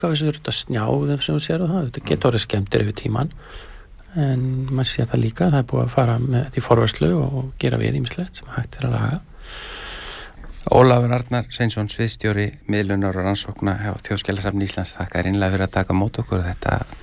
á þessu þetta snjáðum sem þú sér og það, þetta getur orðið skemmtir yfir tíman en maður sé það líka, það búið að fara með þetta í forvörslu og gera við ýmislegt sem hægt að laga. Ólafur Arnar Sveinsson, sviðsstjóri miðlunar og rannsókna hjá Þjóðskjalasafni Íslands, þakka þér innlega fyrir að taka á móti okkur þetta